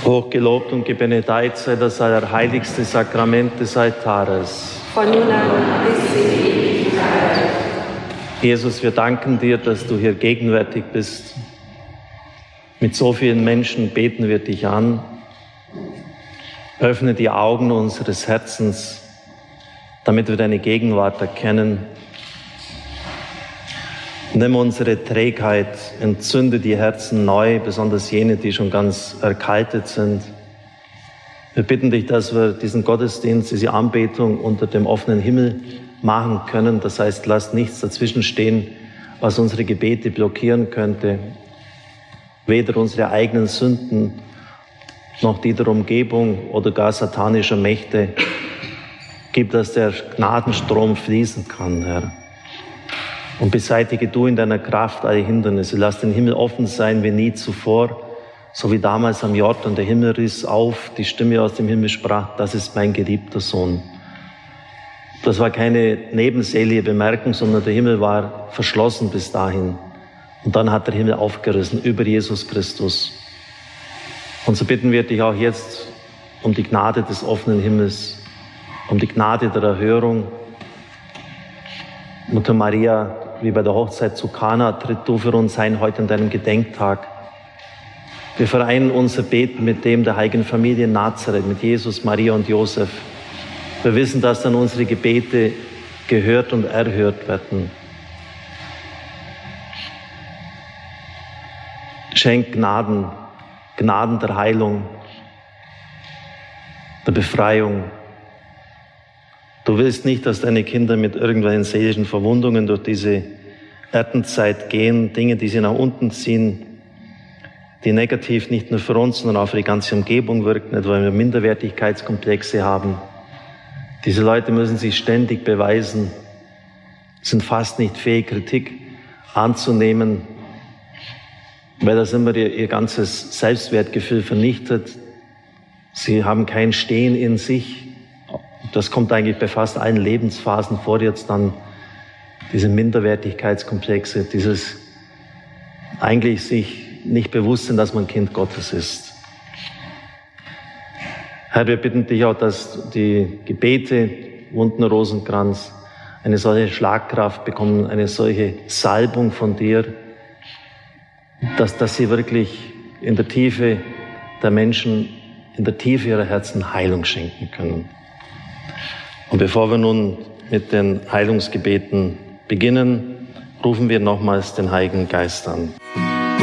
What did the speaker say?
Hochgelobt und gebenedeit sei das allerheiligste Sakrament des Altares. Von nun an bis in Ewigkeit. Jesus, wir danken dir, dass du hier gegenwärtig bist. Mit so vielen Menschen beten wir dich an. Öffne die Augen unseres Herzens, damit wir deine Gegenwart erkennen. Nimm unsere Trägheit, entzünde die Herzen neu, besonders jene, die schon ganz erkaltet sind. Wir bitten dich, dass wir diesen Gottesdienst, diese Anbetung unter dem offenen Himmel machen können. Das heißt, lass nichts dazwischen stehen, was unsere Gebete blockieren könnte. Weder unsere eigenen Sünden, noch die der Umgebung oder gar satanischer Mächte. Gib, dass der Gnadenstrom fließen kann, Herr. Und beseitige du in deiner Kraft alle Hindernisse. Lass den Himmel offen sein wie nie zuvor, so wie damals am Jordan. Der Himmel riss auf, die Stimme aus dem Himmel sprach, das ist mein geliebter Sohn. Das war keine nebensächliche Bemerkung, sondern der Himmel war verschlossen bis dahin. Und dann hat der Himmel aufgerissen über Jesus Christus. Und so bitten wir dich auch jetzt um die Gnade des offenen Himmels, um die Gnade der Erhörung. Mutter Maria, wie bei der Hochzeit zu Kana, tritt du für uns ein heute an deinem Gedenktag. Wir vereinen unser Beten mit dem der heiligen Familie Nazareth, mit Jesus, Maria und Josef. Wir wissen, dass dann unsere Gebete gehört und erhört werden. Schenk Gnaden, Gnaden der Heilung, der Befreiung. Du willst nicht, dass deine Kinder mit irgendwelchen seelischen Verwundungen durch diese Erdenzeit gehen, Dinge, die sie nach unten ziehen, die negativ nicht nur für uns, sondern auch für die ganze Umgebung wirken, etwa weil wir Minderwertigkeitskomplexe haben. Diese Leute müssen sich ständig beweisen, sind fast nicht fähig, Kritik anzunehmen, weil das immer ihr ganzes Selbstwertgefühl vernichtet. Sie haben kein Stehen in sich. Das kommt eigentlich bei fast allen Lebensphasen vor, jetzt dann diese Minderwertigkeitskomplexe, dieses eigentlich sich nicht bewusst sind, dass man Kind Gottes ist. Herr, wir bitten dich auch, dass die Gebete, Wunden Rosenkranz, eine solche Schlagkraft bekommen, eine solche Salbung von dir, dass sie wirklich in der Tiefe der Menschen, in der Tiefe ihrer Herzen Heilung schenken können. Und bevor wir nun mit den Heilungsgebeten beginnen, rufen wir nochmals den Heiligen Geist an.